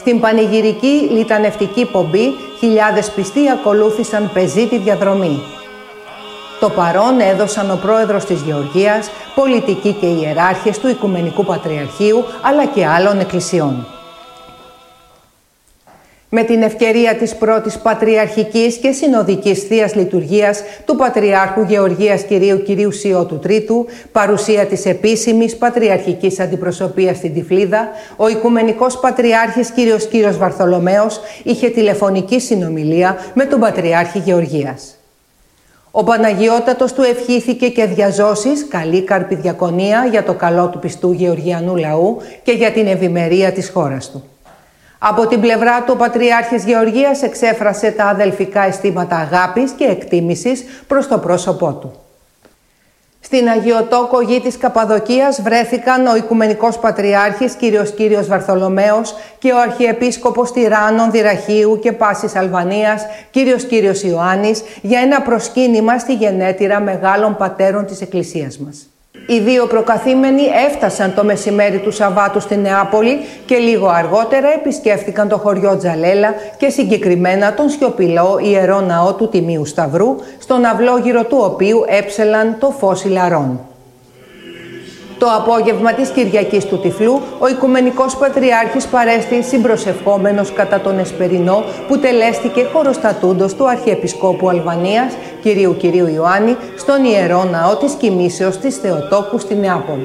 Στην πανηγυρική λιτανευτική πομπή, χιλιάδες πιστοί ακολούθησαν πεζή τη διαδρομή. Το παρόν έδωσαν ο πρόεδρος της Γεωργίας, πολιτικοί και ιεράρχες του Οικουμενικού Πατριαρχείου, αλλά και άλλων εκκλησιών. Με την ευκαιρία της πρώτης πατριαρχικής και συνοδικής θείας λειτουργίας του Πατριάρχου Γεωργίας Κυρίου Σιώτου Τρίτου, παρουσία της επίσημης πατριαρχικής αντιπροσωπείας στην Τυφλίδα, ο Οικουμενικός Πατριάρχης Κύριος Βαρθολομαίος είχε τηλεφωνική συνομιλία με τον Πατριάρχη Γεωργίας. Ο Παναγιώτατος του ευχήθηκε και διαζώσεις καλή καρπιδιακονία για το καλό του πιστού γεωργιανού λαού και για την ευημερία της χώρας του. Από την πλευρά του, ο Πατριάρχης Γεωργίας εξέφρασε τα αδελφικά αισθήματα αγάπης και εκτίμησης προς το πρόσωπό του. Στην Αγιοτόκο γη της Καπαδοκίας βρέθηκαν ο Οικουμενικός Πατριάρχης Κύριος Βαρθολομαίος και ο Αρχιεπίσκοπος Τυράννων, Δυραχείου και Πάσης Αλβανίας Κύριος Ιωάννης για ένα προσκύνημα στη γενέτειρα μεγάλων πατέρων της Εκκλησίας μας. Οι δύο προκαθήμενοι έφτασαν το μεσημέρι του Σαββάτου στη Νεάπολη και λίγο αργότερα επισκέφτηκαν το χωριό Τζαλέλα και συγκεκριμένα τον σιωπηλό ιερό ναό του Τιμίου Σταυρού, στον αυλόγυρο του οποίου έψελαν το φως ηλαρών. Το απόγευμα της Κυριακής του Τυφλού, ο Οικουμενικός Πατριάρχης παρέστη συμπροσευχόμενος κατά τον Εσπερινό που τελέστηκε χωροστατούντος του Αρχιεπισκόπου Αλβανίας, Κυρίου Ιωάννη, στον Ιερό Ναό της Κοιμήσεως της Θεοτόκου στη Νεάπολη.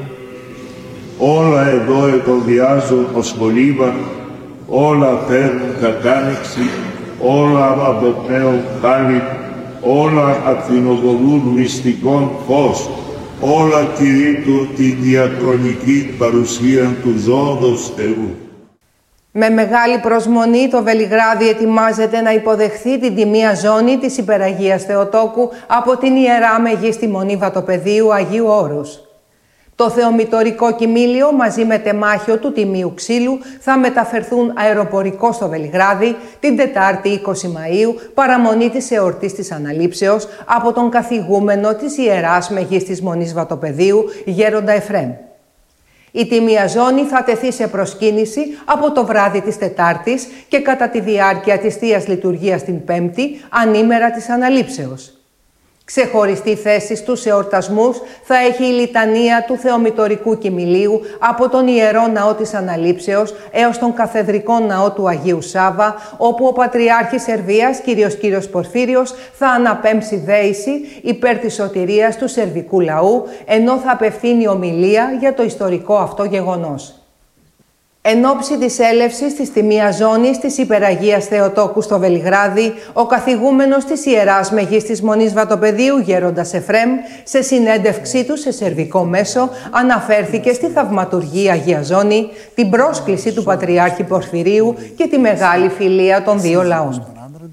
Όλα εδώ εγκοδιάζουν ως μολύβα, όλα φέρνουν κατάνοιξη, όλα αποπνέουν χάρη, όλα ακτινοβολούν μυστικών φως. Όλα κηρύττουν τη διαχρονική παρουσία του ζώντος Θεού. Με μεγάλη προσμονή το Βελιγράδι ετοιμάζεται να υποδεχθεί την τιμία ζώνη της Υπεραγίας Θεοτόκου από την Ιερά Μεγίστη Μονή Βατοπεδίου Αγίου Όρους. Το θεομητορικό κοιμήλιο μαζί με τεμάχιο του Τιμίου Ξύλου θα μεταφερθούν αεροπορικό στο Βελιγράδι την Τετάρτη 20 Μαΐου, παραμονή της εορτής της Αναλήψεως, από τον καθηγούμενο της Ιεράς Μεγίστης Μονής Βατοπεδίου, Γέροντα Εφραίμ. Η τιμία ζώνη θα τεθεί σε προσκύνηση από το βράδυ της Τετάρτης και κατά τη διάρκεια της Θείας Λειτουργίας την Πέμπτη, ανήμερα της Αναλήψεως. Ξεχωριστή θέση στους εορτασμούς θα έχει η λιτανία του θεομητορικού κοιμηλίου από τον Ιερό Ναό της Αναλήψεως έως τον Καθεδρικό Ναό του Αγίου Σάβα, όπου ο Πατριάρχης Σερβίας, Κύριος Πορφύριος, θα αναπέμψει δέηση υπέρ της σωτηρίας του σερβικού λαού, ενώ θα απευθύνει ομιλία για το ιστορικό αυτό γεγονός. Εν ώψη της έλευσης της τιμίας ζώνης της Υπεραγίας Θεοτόκου στο Βελιγράδι, ο καθηγούμενος της Ιεράς Μεγίστης Μονής Βατοπεδίου, Γέροντας Εφραίμ, σε συνέντευξή του σε σερβικό μέσο, αναφέρθηκε στη θαυματουργή Αγία Ζώνη, την πρόσκληση του Πατριάρχη Πορφυρίου και τη μεγάλη φιλία των δύο λαών.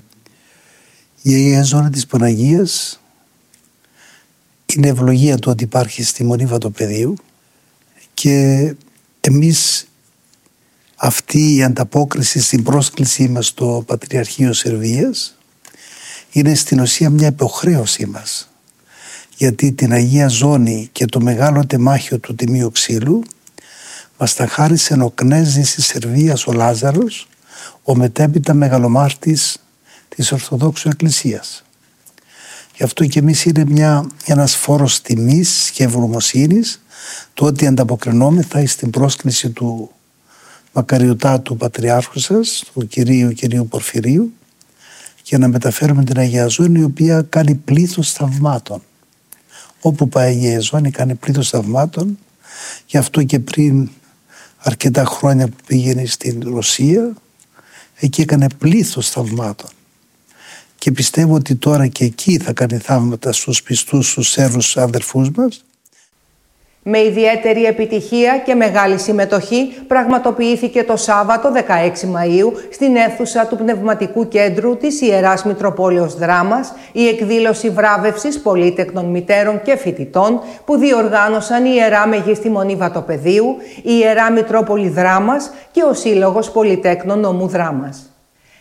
Η Αγία Ζώνη της Παναγίας είναι ευλογία του ότι υπάρχει στη Μονή Βατοπεδίου και εμείς αυτή η ανταπόκριση στην πρόσκλησή μας στο Πατριαρχείο Σερβίας είναι στην ουσία μια υποχρέωσή μας. Γιατί την Αγία Ζώνη και το μεγάλο τεμάχιο του Τιμίου Ξύλου μας τα χάρισε ο Κνέζης της Σερβίας ο Λάζαρος, ο μετέπειτα μεγαλομάρτης της Ορθοδόξου Εκκλησίας. Γι' αυτό και εμείς είναι ένας φόρος τιμής και ευγνωμοσύνης το ότι ανταποκρινόμεθα στην πρόσκληση του μακαριωτάτου Πατριάρχου σας, του Κυρίου Πορφυρίου, για να μεταφέρουμε την Αγία Ζώνη, η οποία κάνει πλήθος θαυμάτων. Όπου πάει η Αγία Ζώνη κάνει πλήθος θαυμάτων. Γι' αυτό και πριν αρκετά χρόνια που πήγαινε στην Ρωσία, εκεί έκανε πλήθος θαυμάτων. Και πιστεύω ότι τώρα και εκεί θα κάνει θαύματα στους πιστούς, στους Σέρβους αδερφούς μας. Με ιδιαίτερη επιτυχία και μεγάλη συμμετοχή πραγματοποιήθηκε το Σάββατο 16 Μαΐου στην αίθουσα του Πνευματικού Κέντρου της Ιεράς Μητροπόλεως Δράμας η εκδήλωση βράβευσης πολύτεκνων μητέρων και φοιτητών που διοργάνωσαν η Ιερά Μεγίστη Μονή Βατοπεδίου, η Ιερά Μητρόπολη Δράμας και ο Σύλλογος Πολυτέκνων Νομού Δράμας.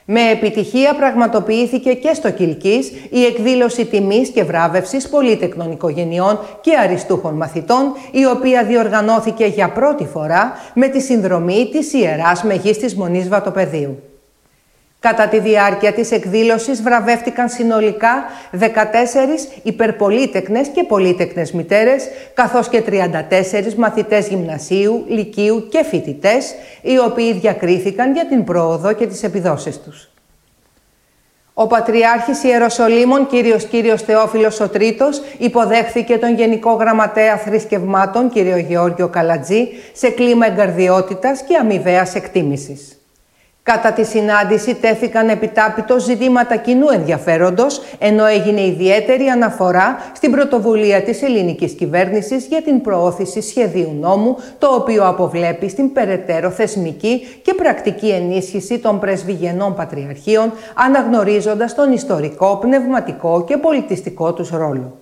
Με επιτυχία πραγματοποιήθηκε και στο Κιλκής η εκδήλωση τιμής και βράβευσης πολύτεκνων οικογενειών και αριστούχων μαθητών, η οποία διοργανώθηκε για πρώτη φορά με τη συνδρομή της Ιεράς Μεγίστης Μονής Βατοπεδίου. Κατά τη διάρκεια της εκδήλωσης βραβεύτηκαν συνολικά 14 υπερπολίτεκνες και πολύτεκνες μητέρες, καθώς και 34 μαθητές γυμνασίου, λυκείου και φοιτητές, οι οποίοι διακρίθηκαν για την πρόοδο και τις επιδόσεις τους. Ο Πατριάρχης Ιεροσολύμων Κύριος Θεόφιλος ο Τρίτος υποδέχθηκε τον Γενικό Γραμματέα Θρησκευμάτων κύριο Γεώργιο Καλατζή σε κλίμα εγκαρδιότητας και αμοιβαίας εκτίμησης. Κατά τη συνάντηση τέθηκαν επιτάπητος ζητήματα κοινού ενδιαφέροντος, ενώ έγινε ιδιαίτερη αναφορά στην πρωτοβουλία της ελληνικής κυβέρνησης για την προώθηση σχεδίου νόμου, το οποίο αποβλέπει στην περαιτέρω θεσμική και πρακτική ενίσχυση των πρεσβυγενών πατριαρχείων, αναγνωρίζοντας τον ιστορικό, πνευματικό και πολιτιστικό τους ρόλο.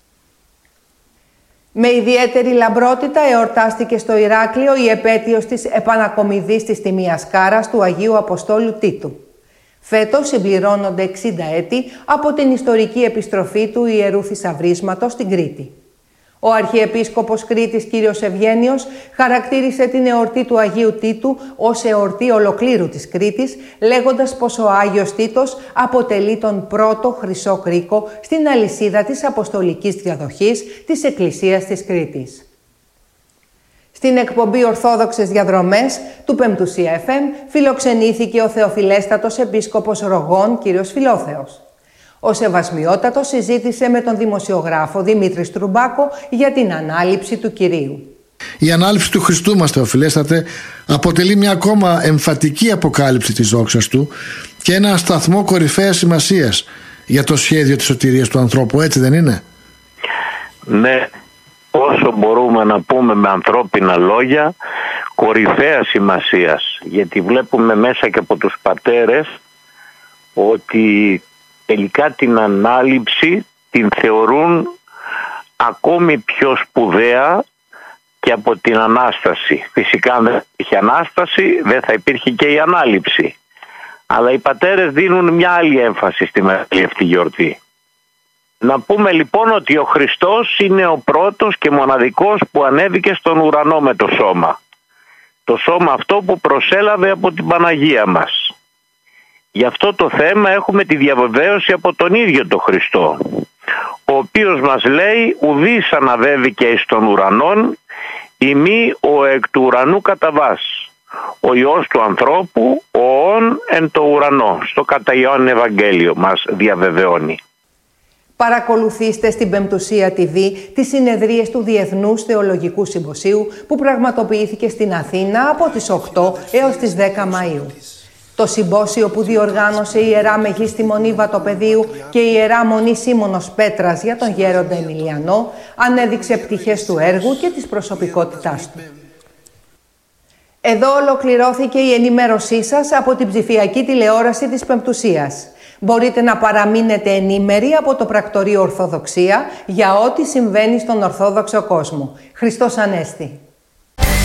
Με ιδιαίτερη λαμπρότητα εορτάστηκε στο Ηράκλειο η επέτειος της επανακομιδής της Τιμίας Κάρας του Αγίου Αποστόλου Τίτου. Φέτος συμπληρώνονται 60 έτη από την ιστορική επιστροφή του Ιερού Θησαυρίσματος στην Κρήτη. Ο Αρχιεπίσκοπος Κρήτης κύριος Ευγένιος χαρακτήρισε την εορτή του Αγίου Τίτου ως εορτή ολοκλήρου της Κρήτης, λέγοντας πως ο Άγιος Τίτος αποτελεί τον πρώτο χρυσό κρίκο στην αλυσίδα της αποστολικής διαδοχής της Εκκλησίας της Κρήτης. Στην εκπομπή Ορθόδοξες Διαδρομές του Πεμπτουσία FM φιλοξενήθηκε ο Θεοφιλέστατος Επίσκοπος Ρογών κύριος Φιλόθεος. Ο Σεβασμιότατος συζήτησε με τον δημοσιογράφο Δημήτρη Στρουμπάκο για την ανάληψη του Κυρίου. Η ανάληψη του Χριστού μας, Θεοφιλέστατε, αποτελεί μια ακόμα εμφατική αποκάλυψη της δόξας του και ένα σταθμό κορυφαίας σημασίας για το σχέδιο της σωτηρίας του ανθρώπου, έτσι δεν είναι? Ναι, όσο μπορούμε να πούμε με ανθρώπινα λόγια, κορυφαία σημασίας, γιατί βλέπουμε μέσα και από τους πατέρες ότι τελικά την ανάληψη την θεωρούν ακόμη πιο σπουδαία και από την Ανάσταση. Φυσικά αν δεν υπήρχε Ανάσταση δεν θα υπήρχε και η ανάληψη. Αλλά οι πατέρες δίνουν μια άλλη έμφαση στη μεγάλη αυτή γιορτή. Να πούμε λοιπόν ότι ο Χριστός είναι ο πρώτος και μοναδικός που ανέβηκε στον ουρανό με το σώμα. Το σώμα αυτό που προσέλαβε από την Παναγία μας. Γι' αυτό το θέμα έχουμε τη διαβεβαίωση από τον ίδιο τον Χριστό, ο οποίος μας λέει «Ουδής αναβέβηκε εις τον ουρανόν, ημί ο εκ του ουρανού καταβάς, ο Υιός του ανθρώπου, ο ον εν το ουρανό». Στο κατά Ιωάννη Ευαγγέλιο μας διαβεβαιώνει. Παρακολουθήστε στην Πεμπτουσία TV τις συνεδρίες του Διεθνούς Θεολογικού Συμποσίου που πραγματοποιήθηκε στην Αθήνα από τις 8 έως τις 10 Μαΐου. Το συμπόσιο που διοργάνωσε η Ιερά Μεγίστη Μονή Βατοπεδίου και η Ιερά Μονή Σίμωνος Πέτρας για τον Γέροντα Εμιλιανό ανέδειξε πτυχές του έργου και της προσωπικότητάς του. Εδώ ολοκληρώθηκε η ενημέρωσή σας από την ψηφιακή τηλεόραση της Πεμπτουσίας. Μπορείτε να παραμείνετε ενήμεροι από το Πρακτορείο Ορθοδοξία για ό,τι συμβαίνει στον Ορθόδοξο κόσμο. Χριστός Ανέστη!